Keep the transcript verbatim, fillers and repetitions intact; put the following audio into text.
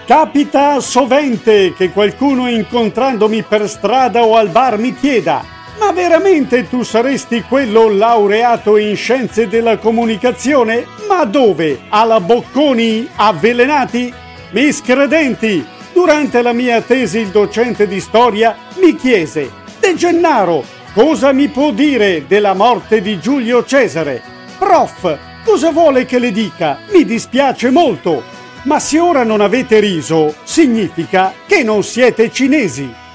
Capita sovente che qualcuno incontrandomi per strada o al bar mi chieda: ma veramente tu saresti quello laureato in scienze della comunicazione? Ma dove? Alla Bocconi avvelenati? Miscredenti! Durante la mia tesi il docente di storia mi chiese: De Gennaro, cosa mi può dire della morte di Giulio Cesare? Prof, cosa vuole che le dica? Mi dispiace molto. Ma se ora non avete riso, significa che non siete cinesi.